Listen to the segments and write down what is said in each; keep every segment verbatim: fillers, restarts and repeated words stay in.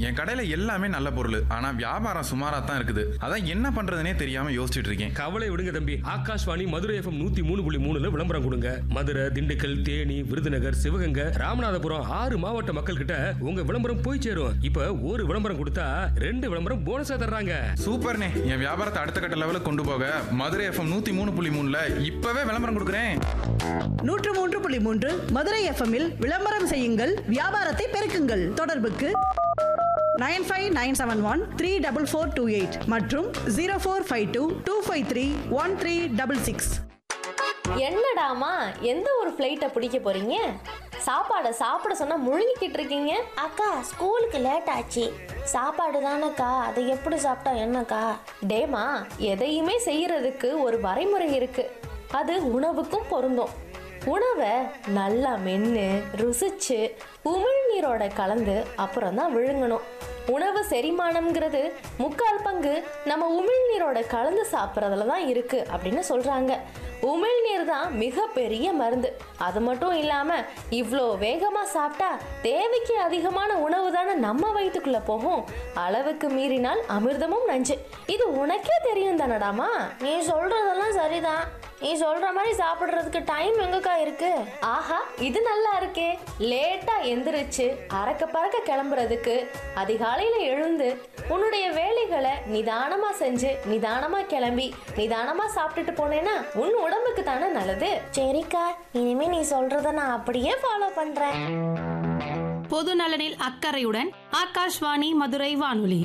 என் கடையில எல்லாமே நல்ல பொருள், ஆனா வியாபாரம் சுமாரா தான் இருக்குது. அதான் என்ன பண்றதுனே தெரியாம யோசிச்சுட்டு இருக்கேன். கவலை விடுங்க தம்பி, ஆகாஷ்வாணி மதுரை எஃப்எம் நூத்தி மூணு புள்ளி மூணுல விளம்பரம் கொடுங்க. மதுரை, திண்டுக்கல், தேனி, விருதுநகர், சிவகங்கை, ராமநாதபுரம் ஆறு மாவட்ட மக்கள் கிட்ட உங்க விளம்பரம் போய் சேரும். இப்ப ஒரு விளம்பரம் கொடுத்தா ரெண்டு விளம்பரம் போனஸா தர்றாங்க. சூப்பர்னே, என் வியாபாரத்தை அடுத்த கட்ட லெவலுக்கு கொண்டு போக மதுரை எஃப்எம் நூத்தி மூணு புள்ளி மூணுல இப்பவே விளம்பரம் கொடுக்குறேன். நூற்று மூன்று புள்ளி மூன்று மதுரை எஃப்எம்மில் விளம்பரம் செய்யுங்கள், வியாபாரத்தை பெருக்குங்கள். தொடர்புக்கு nine five nine seven one three double four two eight மற்றும் zero four five two two five three one three double six. என்னடாமா, எந்த ஒரு ஃப்ளைட்டை பிடிக்க போறீங்க? சாப்பாடை சாப்பிட சொன்னா முழுங்கிக்கிட்டு இருக்கீங்க. அக்கா ஸ்கூலுக்கு லேட் ஆச்சு, சாப்பாடு தானேக்கா, அதை எப்படி சாப்பிட்டா என்னக்கா? டேமா, எதையுமே செய்யறதுக்கு ஒரு வரைமுறை இருக்கு, அது உணவுக்கும் பொருந்தும். உணவை நல்லா மென்று ருசிச்சு உமிழ்நீரோட கலந்து அப்புறம் தான் விழுங்கணும். உணவு செரிமானம்ங்கிறது முக்கால் பங்கு நம்ம உமிழ்நீரோட கலந்து சாப்பிட்றதுல தான் இருக்கு அப்படின்னு சொல்றாங்க. உமிழ்நீர் தான் மிகப்பெரிய மருந்து. அது மட்டும் இல்லாம இவ்வளோ வேகமா சாப்பிட்டா தேவைக்கு அதிகமான உணவு தானே நம்ம வயிற்றுக்குள்ள போகும். அளவுக்கு மீறினால் அமிர்தமும் நஞ்சு. இது உனக்கே தெரியும் தானடாமா. நீ சொல்றதெல்லாம் சரிதான், நீ சொல்ற மாதிரி சாப்பிடுறதுக்கு டைம் எங்கக்கா இருக்கு? ஆஹா, இது நல்லா இருக்கே. லேட்டா எந்திரிச்சு அறக்க பறக்க கிளம்புறதுக்கு அதிகாலையில எழுந்து உன்னுடைய வேலைகளை நிதானமா செஞ்சு நிதானமா கிளம்பி நிதானமா சாப்பிட்டுட்டு போனேன்னா உன் உடம்புக்கு தானே நல்லது. சரிக்கா, இனிமே நீ சொல்றத நான் அப்படியே ஃபாலோ பண்றேன். பொது நலனில் அக்கறையுடன் ஆகாஷ்வாணி மதுரை வானொலி.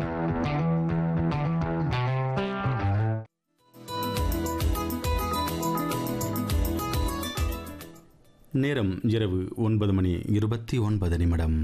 நேரம் இரவு ஒன்பது மணி இருபத்தி ஒன்பது நிமிடம்.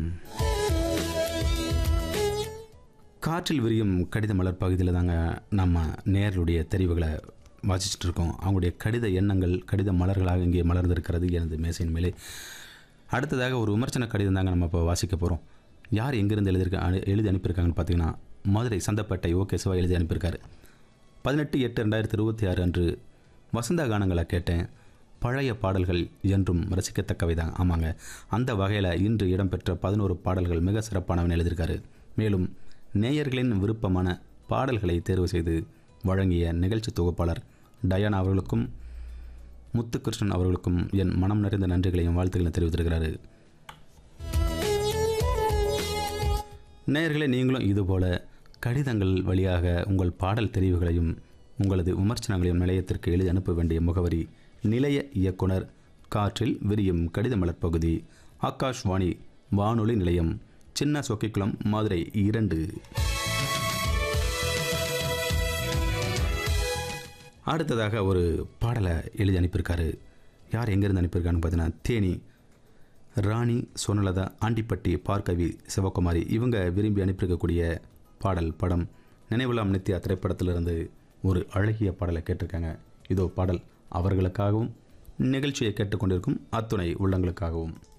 காற்றில் விரியும் கடித மலர் பகுதியில் தாங்க நம்ம நேயர்களுடைய தெரிவுகளை வாசிச்சுட்டு இருக்கோம். அவங்களுடைய கடித எண்ணங்கள் கடித மலர்களாக இங்கே மலர்ந்திருக்கிறது எனது மேசையின் மேலே. அடுத்ததாக ஒரு விமர்சன கடிதம் தாங்க நம்ம இப்போ வாசிக்க போகிறோம். யார் எங்கேருந்து எழுதியிருக்க எழுதி அனுப்பியிருக்காங்கன்னு பார்த்தீங்கன்னா, மதுரை சந்தப்பேட்டை ஓகே சிவா எழுதி அனுப்பியிருக்காரு. பதினெட்டு எட்டு ரெண்டாயிரத்தி இருபத்தி ஆறு அன்று வசந்த கானங்களை கேட்டேன். பழைய பாடல்கள் என்றும் ரசிக்கத்தக்கவை தான். ஆமாங்க, அந்த வகையில் இன்று இடம்பெற்ற பதினோரு பாடல்கள் மிக சிறப்பானவன் எழுதியிருக்காரு. மேலும் நேயர்களின் விருப்பமான பாடல்களை தேர்வு செய்து வழங்கிய நிகழ்ச்சி தொகுப்பாளர் டயானா அவர்களுக்கும் முத்துகிருஷ்ணன் அவர்களுக்கும் என் மனம் நிறைந்த நன்றிகளையும் வாழ்த்துக்களையும் தெரிவித்திருக்கிறாரு. நேயர்களே, நீங்களும் இதுபோல கடிதங்கள் வழியாக உங்கள் பாடல் தெரிவுகளையும் உங்களது விமர்சனங்களையும் நிலையத்திற்கு எழுதி அனுப்ப வேண்டிய முகவரி நிலைய இயக்குனர், காற்றில் விரியும் கடித மலர் பகுதி, ஆகாஷ்வாணி வானொலி நிலையம், சின்ன சொக்கிக்குளம், மதுரை இரண்டு. அடுத்ததாக ஒரு பாடலை எழுதி அனுப்பியிருக்காரு. யார் எங்கேருந்து அனுப்பியிருக்கான்னு பார்த்தீங்கன்னா, தேனி ராணி சுவனலதா ஆண்டிப்பட்டி பார்க்கவி சிவகுமாரி. இவங்க விரும்பி அனுப்பியிருக்கக்கூடிய பாடல் படம் நினைவுலாம் நித்யா திரைப்படத்திலிருந்து ஒரு அழகிய பாடலை கேட்டிருக்காங்க. இதோ பாடல் அவர்களுக்காகவும் நிகழ்ச்சியை கேட்டுக்கொண்டிருக்கும் அத்துணை உள்ளங்களுக்காகவும்.